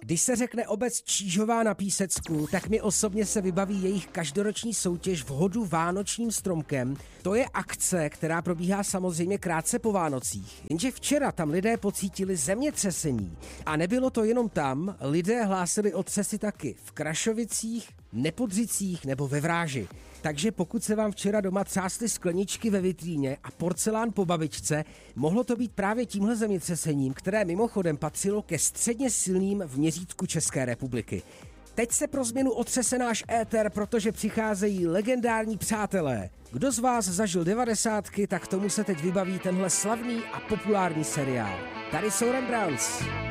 Když se řekne obec Čížová na Písecku, tak mi osobně se vybaví jejich každoroční soutěž v hodu vánočním stromkem. To je akce, která probíhá samozřejmě krátce po Vánocích. Jenže včera tam lidé pocítili zemětřesení. A nebylo to jenom tam, lidé hlásili otřesy taky v Krašovicích, Nepodřicích nebo ve Vráži. Takže pokud se vám včera doma třásly skleničky ve vitríně a porcelán po babičce, mohlo to být právě tímhle zemětřesením, které mimochodem patřilo ke středně silným v měřítku České republiky. Teď se pro změnu otřese náš éter, protože přicházejí legendární přátelé. Kdo z vás zažil 90, tak tomu se teď vybaví tenhle slavný a populární seriál. Tady jsou Rembrandts.